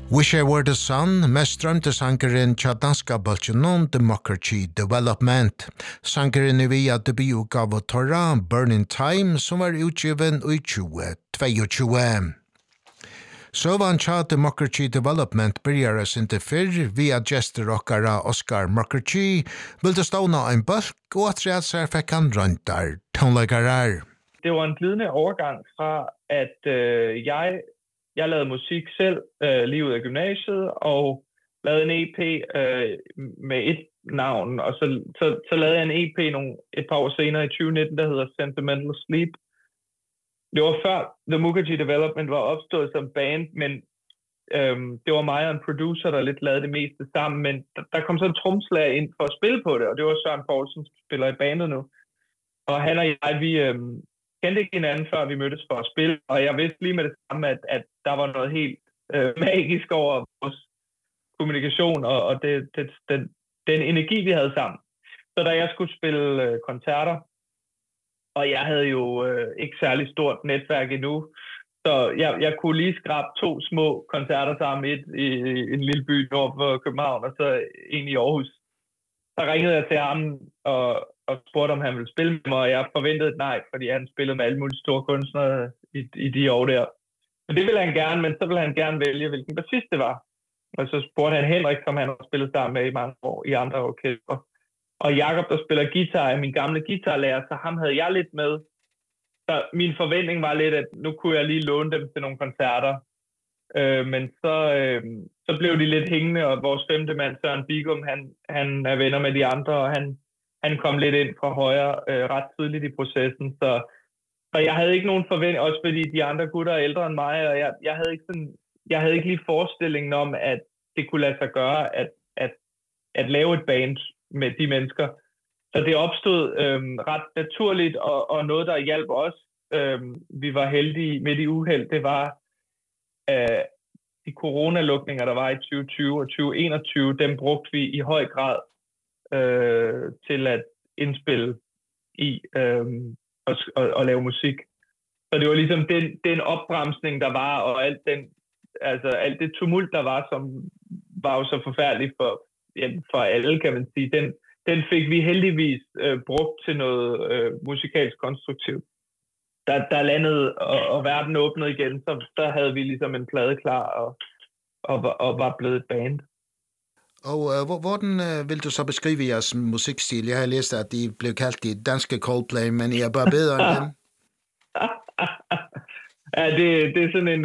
Wish I Were the Sun, mest strømte sangeren tja danska balkjenon Democracy Development. Sangeren via debututgave torra Burning Time, som var utgiven i 2022. Søvan tja Democracy Development byrjar sinte fyrr via gestor okkara Oscar Mukherjee ville ståna en bulk og at seg fikk han røntar tonleikarar. Det var en glidende overgang fra, at jeg lavede musik selv lige ud af gymnasiet, og lavede en EP med et navn, og så lavede jeg en EP et par år senere i 2019, der hedder Sentimental Sleep. Det var før The Mukherjee Development var opstået som band, men det var mig og en producer, der lidt lavede det meste sammen, men der kom så en tromslag ind for at spille på det, og det var Søren Poulsen, som spiller i bandet nu. Og han og jeg, vi kendte ikke hinanden, før vi mødtes for at spille, og jeg vidste lige med det samme, at der var noget helt magisk over vores kommunikation, og den energi, vi havde sammen. Så da jeg skulle spille koncerter, og jeg havde jo ikke særlig stort netværk endnu, så jeg kunne lige skrabe 2 små koncerter sammen, et i en lille by nord for København, og så en i Aarhus. Så ringede jeg til ham og spurgte, om han ville spille med mig, og jeg forventede et nej, fordi han spillede med alle mulige store kunstnere i de år der. Men det ville han gerne, men så ville han gerne vælge, hvilken bassist det var. Og så spurgte han Henrik, som han har spillet sammen med i mange år i andre orkestre. Og Jakob, der spiller guitar, er min gamle guitarlærer, så ham havde jeg lidt med. Så min forventning var lidt, at nu kunne jeg lige låne dem til nogle koncerter. Men så blev de lidt hængende, og vores 5. mand, Søren Bigum, han er venner med de andre, og han kom lidt ind fra højre ret tidligt i processen. Så jeg havde ikke nogen forventning, også fordi de andre gutter er ældre end mig, og jeg havde ikke lige forestillingen om, at det kunne lade sig gøre, at lave et band med de mennesker. Så det opstod ret naturligt, og noget, der hjalp os. Vi var heldige midt i uheld. Det var de coronalukninger, der var i 2020 og 2021, dem brugte vi i høj grad til at indspille i og lave musik. Så det var ligesom den opbremsning, der var, og alt det tumult, der var, som var jo så forfærdeligt for alle, kan man sige. Den fik vi heldigvis brugt til noget musikalsk konstruktivt. Der landede, og verden åbnede igen, så der havde vi ligesom en plade klar, og var blevet et band. Og hvordan vil du så beskrive jeres musikstil? Jeg har læst, at de blev kaldt de danske Coldplay, men I er bare bedre end dem. Ja, det er sådan en...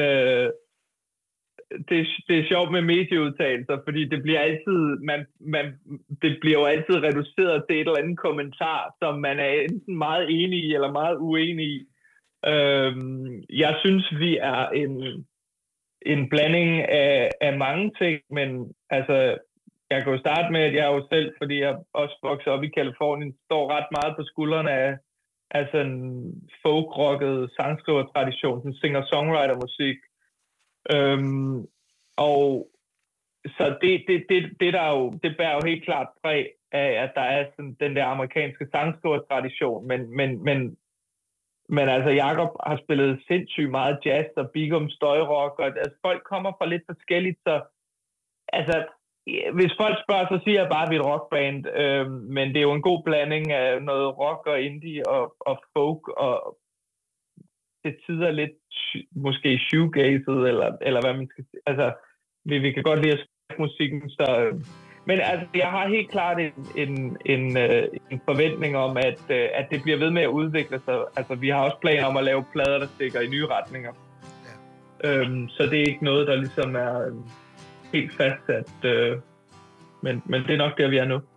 Det er sjovt med medieudtalelser, fordi det bliver altid, det bliver jo altid reduceret til et eller andet kommentar, som man er enten meget enig i eller meget uenig i. Jeg synes, vi er en blanding af mange ting, men altså, jeg kan jo starte med, at jeg jo selv, fordi jeg også vokset op i Californien, står ret meget på skuldrene af sådan folk-rocket sangskrivertradition, sådan singer-songwriter-musik. Og så det bærer jo helt klart præg af, at der er sådan den der amerikanske sangskrivertradition, men altså Jakob har spillet sindssygt meget jazz og bigum støjrock, og altså, folk kommer fra lidt forskelligt, så altså hvis folk spørger, så siger jeg bare, at vi er et rockband, men det er jo en god blanding af noget rock og indie og folk, og det tider lidt måske shoegazet, eller hvad man skal sige. Altså, vi kan godt lide at skrive musikken, så... Men altså, jeg har helt klart en forventning om, at det bliver ved med at udvikle sig. Altså, vi har også planer om at lave plader, der stikker i nye retninger. Ja. Så det er ikke noget, der ligesom er helt fastsat. Men det er nok der, vi er nu.